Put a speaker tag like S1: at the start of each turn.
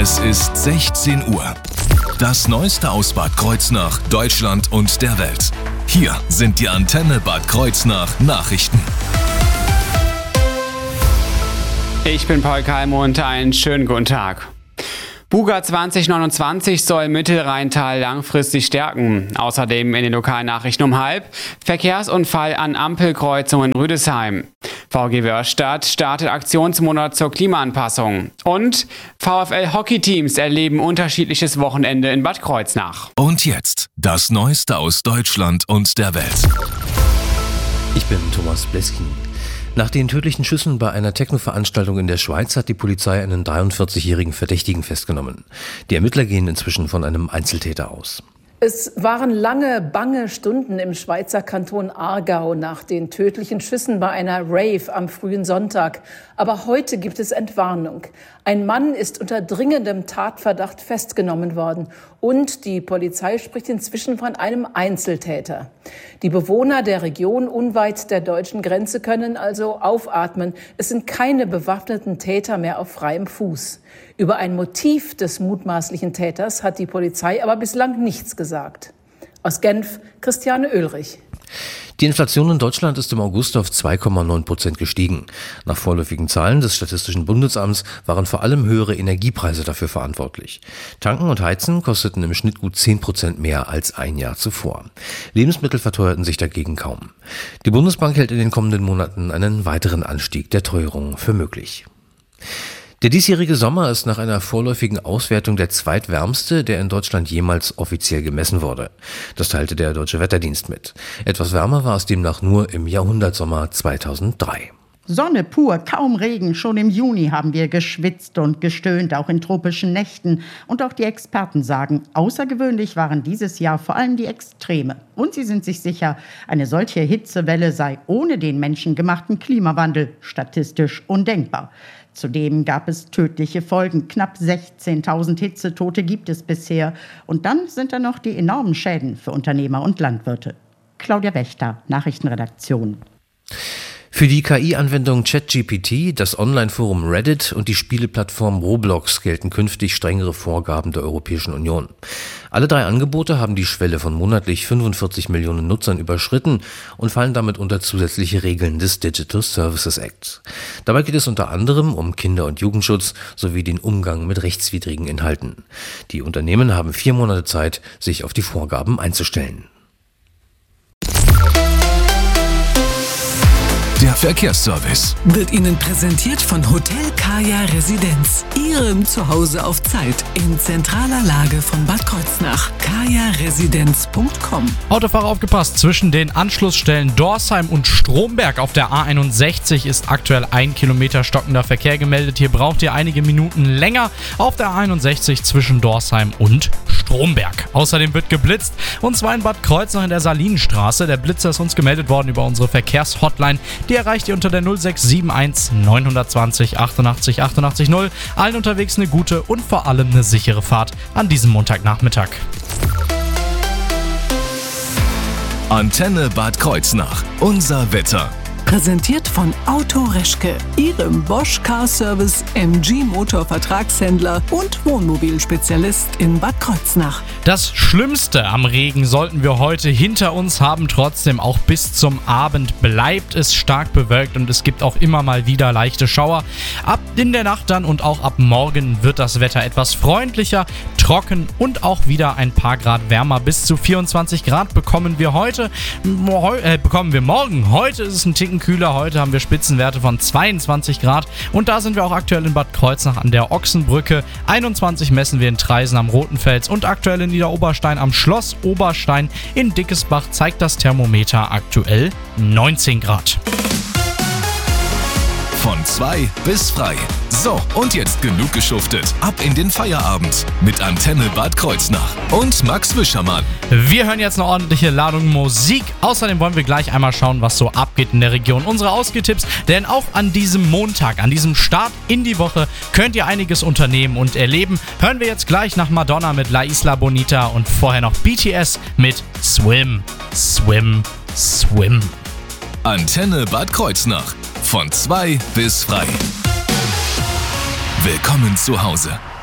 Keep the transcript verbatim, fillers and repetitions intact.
S1: Es ist sechzehn Uhr. Das Neueste aus Bad Kreuznach, Deutschland und der Welt. Hier sind die Antenne Bad Kreuznach Nachrichten.
S2: Ich bin Paul Kalmo und einen schönen guten Tag. Buga zwanzig neunundzwanzig soll Mittelrheintal langfristig stärken. Außerdem in den Lokalnachrichten um halb Verkehrsunfall an Ampelkreuzung in Rüdesheim. V G Wörstadt startet Aktionsmonat zur Klimaanpassung. Und VfL-Hockeyteams erleben unterschiedliches Wochenende in Bad Kreuznach.
S1: Und jetzt das Neueste aus Deutschland und der Welt.
S3: Ich bin Thomas Bleskin. Nach den tödlichen Schüssen bei einer Techno-Veranstaltung in der Schweiz hat die Polizei einen dreiundvierzigjährigen Verdächtigen festgenommen. Die Ermittler gehen inzwischen von einem Einzeltäter aus.
S4: Es waren lange, bange Stunden im Schweizer Kanton Aargau nach den tödlichen Schüssen bei einer Rave am frühen Sonntag. Aber heute gibt es Entwarnung. Ein Mann ist unter dringendem Tatverdacht festgenommen worden. Und die Polizei spricht inzwischen von einem Einzeltäter. Die Bewohner der Region unweit der deutschen Grenze können also aufatmen. Es sind keine bewaffneten Täter mehr auf freiem Fuß. Über ein Motiv des mutmaßlichen Täters hat die Polizei aber bislang nichts gesagt. Aus Genf, Christiane Oehlrich.
S3: Die Inflation in Deutschland ist im August auf zwei Komma neun Prozent gestiegen. Nach vorläufigen Zahlen des Statistischen Bundesamts waren vor allem höhere Energiepreise dafür verantwortlich. Tanken und Heizen kosteten im Schnitt gut zehn Prozent mehr als ein Jahr zuvor. Lebensmittel verteuerten sich dagegen kaum. Die Bundesbank hält in den kommenden Monaten einen weiteren Anstieg der Teuerung für möglich. Der diesjährige Sommer ist nach einer vorläufigen Auswertung der zweitwärmste, der in Deutschland jemals offiziell gemessen wurde. Das teilte der Deutsche Wetterdienst mit. Etwas wärmer war es demnach nur im Jahrhundertsommer zweitausenddrei.
S5: Sonne pur, kaum Regen. Schon im Juni haben wir geschwitzt und gestöhnt, auch in tropischen Nächten. Und auch die Experten sagen, außergewöhnlich waren dieses Jahr vor allem die Extreme. Und sie sind sich sicher, eine solche Hitzewelle sei ohne den menschengemachten Klimawandel statistisch undenkbar. Zudem gab es tödliche Folgen. Knapp sechzehntausend Hitzetote gibt es bisher. Und dann sind da noch die enormen Schäden für Unternehmer und Landwirte. Claudia Wächter, Nachrichtenredaktion.
S3: Für die K I-Anwendung ChatGPT, das Online-Forum Reddit und die Spieleplattform Roblox gelten künftig strengere Vorgaben der Europäischen Union. Alle drei Angebote haben die Schwelle von monatlich fünfundvierzig Millionen Nutzern überschritten und fallen damit unter zusätzliche Regeln des Digital Services Act. Dabei geht es unter anderem um Kinder- und Jugendschutz sowie den Umgang mit rechtswidrigen Inhalten. Die Unternehmen haben vier Monate Zeit, sich auf die Vorgaben einzustellen.
S1: Der Verkehrsservice
S6: wird Ihnen präsentiert von Hotel Kaya Residenz, Ihrem Zuhause auf Zeit in zentraler Lage von Bad Kreuznach. kaya residenz punkt com.
S7: Autofahrer aufgepasst, zwischen den Anschlussstellen Dorsheim und Stromberg auf der A einundsechzig ist aktuell ein Kilometer stockender Verkehr gemeldet. Hier braucht ihr einige Minuten länger auf der A einundsechzig zwischen Dorsheim und Stromberg. Außerdem wird geblitzt, und zwar in Bad Kreuznach in der Salinenstraße. Der Blitzer ist uns gemeldet worden über unsere Verkehrshotline. Die erreicht ihr unter der null sechs sieben eins neun zwei null achtundachtzig achtundachtzig null. Allen unterwegs eine gute und vor allem eine sichere Fahrt an diesem Montagnachmittag.
S1: Antenne Bad Kreuznach. Unser Wetter.
S6: Präsentiert von Auto Reschke, Ihrem Bosch Car Service M G Motor Vertragshändler und Wohnmobilspezialist in Bad Kreuznach.
S7: Das Schlimmste am Regen sollten wir heute hinter uns haben. Trotzdem auch bis zum Abend bleibt es stark bewölkt und es gibt auch immer mal wieder leichte Schauer. Ab in der Nacht dann und auch ab morgen wird das Wetter etwas freundlicher, trocken und auch wieder ein paar Grad wärmer. Bis zu vierundzwanzig Grad bekommen wir heute, äh, bekommen wir morgen. Heute ist es ein Ticken kühler. Heute haben wir Spitzenwerte von zweiundzwanzig Grad und da sind wir auch aktuell in Bad Kreuznach an der Ochsenbrücke. einundzwanzig messen wir in Traisen am Rotenfels und aktuell in Niederoberstein am Schloss Oberstein. In Dickesbach zeigt das Thermometer aktuell neunzehn Grad.
S1: Von zwei bis frei. So, und jetzt genug geschuftet. Ab in den Feierabend mit Antenne Bad Kreuznach und Max Wischermann.
S7: Wir hören jetzt eine ordentliche Ladung Musik. Außerdem wollen wir gleich einmal schauen, was so abgeht in der Region. Unsere Ausgehtipps, denn auch an diesem Montag, an diesem Start in die Woche, könnt ihr einiges unternehmen und erleben. Hören wir jetzt gleich nach Madonna mit La Isla Bonita und vorher noch B T S mit Swim, Swim, Swim.
S1: Antenne Bad Kreuznach. Von zwei bis frei. Willkommen zu Hause.